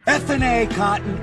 F&A, Cotton,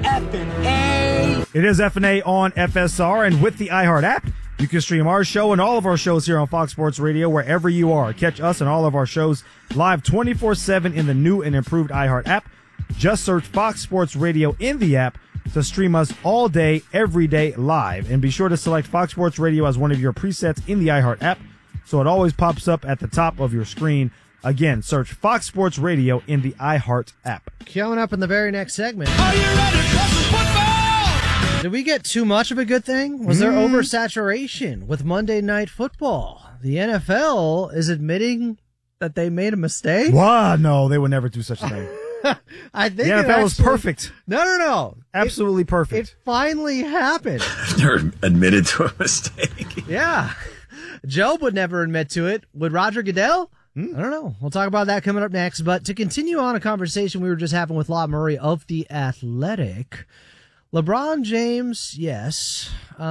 F&A. It is F&A on FSR, and with the iHeart app, you can stream our show and all of our shows here on Fox Sports Radio wherever you are. Catch us and all of our shows live 24/7 in the new and improved iHeart app. Just search Fox Sports Radio in the app to stream us all day, every day, live. And be sure to select Fox Sports Radio as one of your presets in the iHeart app, so it always pops up at the top of your screen. Again, search Fox Sports Radio in the iHeart app. Coming up in the very next segment. Are you ready for some football? Did we get too much of a good thing? Was there oversaturation with Monday Night Football? The NFL is admitting that they made a mistake? What? No, they would never do such a thing. I think the NFL was perfect. No. Absolutely perfect. It finally happened. I've never admitted to a mistake. Yeah. Job would never admit to it. Would Roger Goodell? I don't know. We'll talk about that coming up next. But to continue on a conversation we were just having with Lob Murray of The Athletic, LeBron James, yes,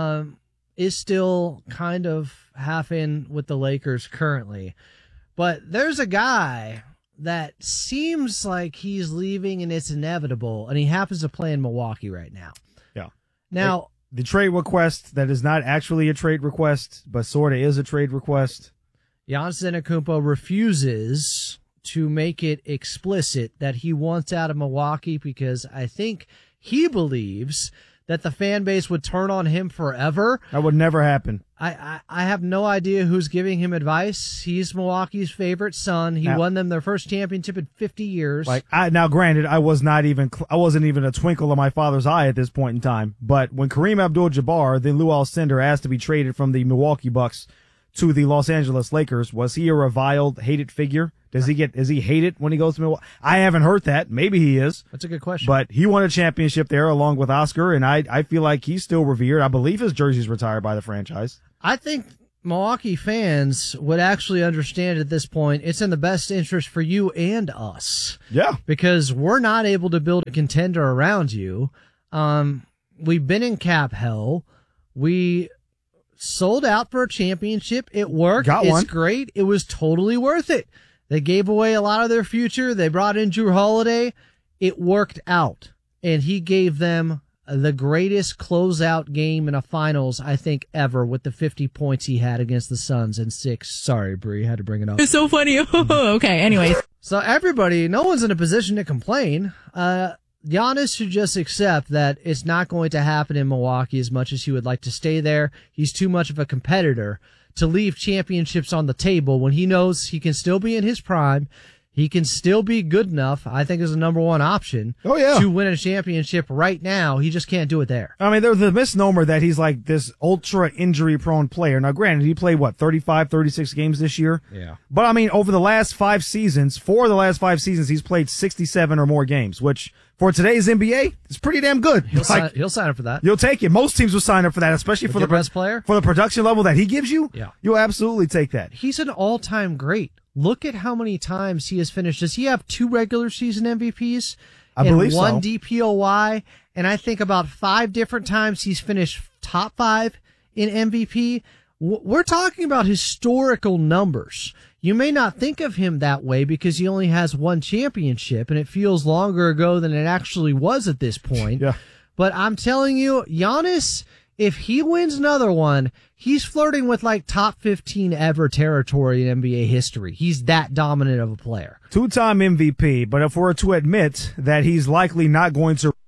is still kind of half in with the Lakers currently. But there's a guy that seems like he's leaving and it's inevitable, and he happens to play in Milwaukee right now. Yeah. Now, the trade request that is not actually a trade request, but sort of is a trade request. Giannis Antetokounmpo refuses to make it explicit that he wants out of Milwaukee because I think he believes that the fan base would turn on him forever. That would never happen. I have no idea who's giving him advice. He's Milwaukee's favorite son. He won them their first championship in 50 years. Now, granted, I wasn't even a twinkle in my father's eye at this point in time. But when Kareem Abdul-Jabbar, then Lou Alcindor, asked to be traded from the Milwaukee Bucks to the Los Angeles Lakers, was he a reviled, hated figure? Is he hated when he goes to Milwaukee? I haven't heard that. Maybe he is. That's a good question. But he won a championship there along with Oscar, and I feel like he's still revered. I believe his jersey's retired by the franchise. I think Milwaukee fans would actually understand at this point it's in the best interest for you and us. Yeah. Because we're not able to build a contender around you. We've been in cap hell. We sold out for a championship. It worked. Got one. It's great. It was totally worth it. They gave away a lot of their future. They brought in Drew Holiday. It worked out. And he gave them the greatest closeout game in a finals, I think, ever, with the 50 points he had against the Suns in 6. Sorry, Bree, had to bring it up. It's so funny. Okay, anyways. So everybody, no one's in a position to complain. Giannis should just accept that it's not going to happen in Milwaukee as much as he would like to stay there. He's too much of a competitor to leave championships on the table when he knows he can still be in his prime. He can still be good enough, I think, as a number one option to win a championship right now. He just can't do it there. I mean, there's the misnomer that he's like this ultra injury-prone player. Now, granted, he played, 35, 36 games this year? Yeah. But, I mean, over the last 5 seasons, 4 of the last 5 seasons, he's played 67 or more games, which for today's NBA, is pretty damn good. He'll sign up for that. You'll take it. Most teams will sign up for that, especially for the best player. For the production level that he gives you, yeah. You'll absolutely take that. He's an all-time great. Look at how many times he has finished. Does he have 2 regular season MVPs? I believe one so. DPOY, and I think about 5 different times he's finished top 5 in MVP. We're talking about historical numbers. You may not think of him that way because he only has 1 championship, and it feels longer ago than it actually was at this point. Yeah. But I'm telling you, Giannis, if he wins another one, he's flirting with like top 15 ever territory in NBA history. He's that dominant of a player. 2-time MVP, but if we're to admit that he's likely not going to